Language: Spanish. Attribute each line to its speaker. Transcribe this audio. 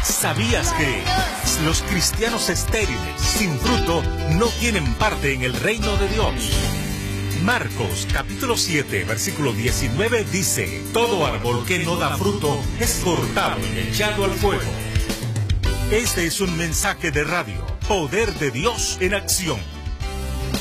Speaker 1: ¿Sabías que los cristianos estériles, sin fruto, no tienen parte en el reino de Dios? Marcos capítulo 7, versículo 19 dice: todo árbol que no da fruto es cortado y echado al fuego. Este es un mensaje de radio, Poder de Dios en acción.